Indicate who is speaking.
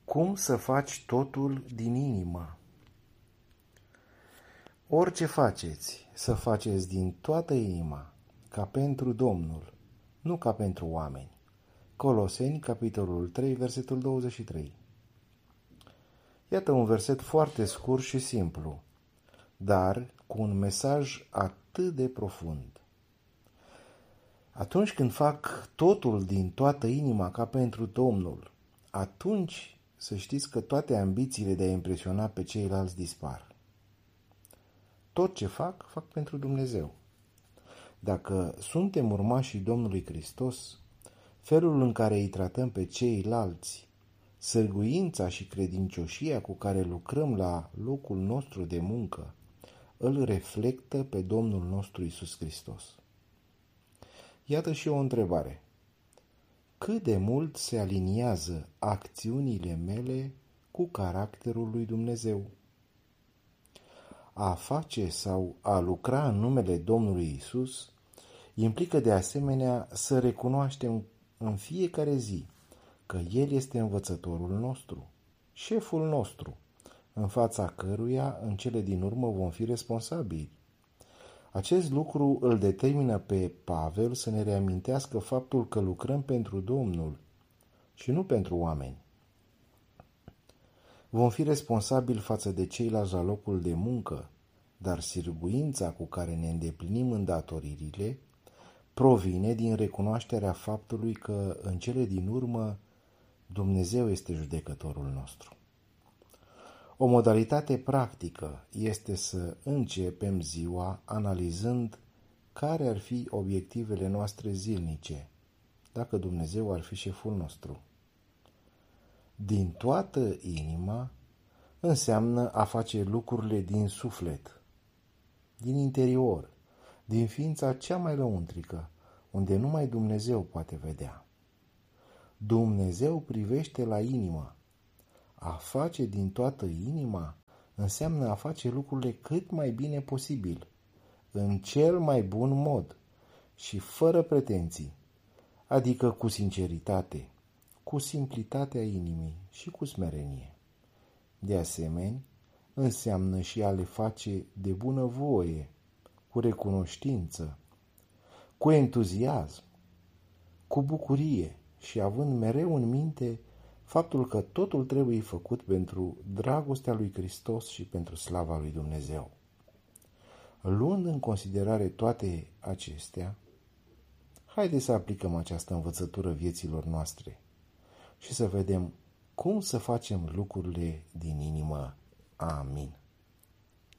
Speaker 1: Cum să faci totul din inimă? Orice faceți, să faceți din toată inima, ca pentru Domnul, nu ca pentru oameni. Coloseni, capitolul 3, versetul 23. Iată un verset foarte scurt și simplu, dar cu un mesaj atât de profund. Atunci când fac totul din toată inima ca pentru Domnul, atunci să știți că toate ambițiile de a impresiona pe ceilalți dispar. Tot ce fac, fac pentru Dumnezeu. Dacă suntem urmașii Domnului Hristos, felul în care îi tratăm pe ceilalți, sârguința și credincioșia cu care lucrăm la locul nostru de muncă, îl reflectă pe Domnul nostru Iisus Hristos. Iată și o întrebare. Cât de mult se aliniază acțiunile mele cu caracterul lui Dumnezeu? A face sau a lucra în numele Domnului Iisus implică de asemenea să recunoaștem în fiecare zi că El este învățătorul nostru, șeful nostru, în fața căruia în cele din urmă vom fi responsabili. Acest lucru îl determină pe Pavel să ne reamintească faptul că lucrăm pentru Domnul și nu pentru oameni. Vom fi responsabili față de ceilalți la locul de muncă, dar sârguința cu care ne îndeplinim îndatoririle provine din recunoașterea faptului că în cele din urmă Dumnezeu este judecătorul nostru. O modalitate practică este să începem ziua analizând care ar fi obiectivele noastre zilnice, dacă Dumnezeu ar fi șeful nostru. Din toată inima înseamnă a face lucrurile din suflet, din interior, din ființa cea mai lăuntrică, unde numai Dumnezeu poate vedea. Dumnezeu privește la inimă. A face din toată inima înseamnă a face lucrurile cât mai bine posibil, în cel mai bun mod și fără pretenții, adică cu sinceritate, cu simplitatea inimii și cu smerenie. De asemenea, înseamnă și a le face de bunăvoie, cu recunoștință, cu entuziasm, cu bucurie și având mereu în minte faptul că totul trebuie făcut pentru dragostea lui Hristos și pentru slava lui Dumnezeu. Luând în considerare toate acestea, haideți să aplicăm această învățătură vieților noastre și să vedem cum să facem lucrurile din inimă. Amin.